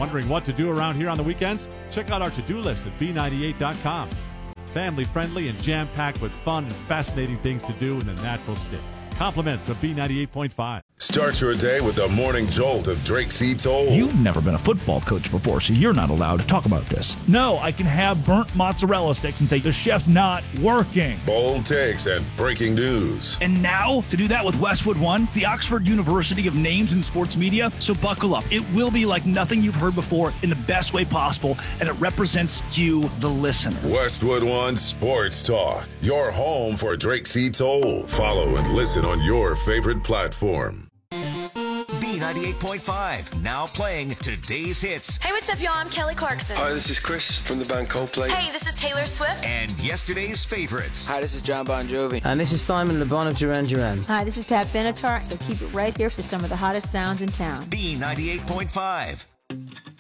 Wondering what to do around here on the weekends? Check out our to-do list at B98.com. Family friendly and jam-packed with fun and fascinating things to do in the natural state. Compliments of B98.5. Start your day with the morning jolt of Drake C. Toll. You've never been a football coach before, so you're not allowed to talk about this. No, I can have burnt mozzarella sticks and say the chef's not working. Bold takes and breaking news. And now, to do that with Westwood One, the Oxford University of names in sports media. So buckle up. It will be like nothing you've heard before in the best way possible, and it represents you, the listener. Westwood One Sports Talk. Your home for Drake C. Toll. Follow and listen on your favorite platform. B98.5, now playing today's hits. Hey, what's up, y'all? I'm Kelly Clarkson. Hi, this is Chris from the band Coldplay. Hey, this is Taylor Swift. And yesterday's favorites. Hi, this is John Bon Jovi. And this is Simon Le Bon of Duran Duran. Hi, this is Pat Benatar. So keep it right here for some of the hottest sounds in town. B98.5.